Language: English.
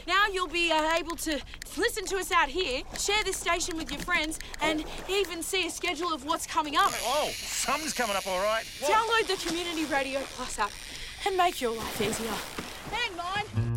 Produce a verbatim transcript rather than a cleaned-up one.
Now you'll be uh, able to listen to us out here, share this station with your friends, and even see a schedule of what's coming up. Oh, something's coming up all right. What? Download the Community Radio Plus app and make your life easier. And mine.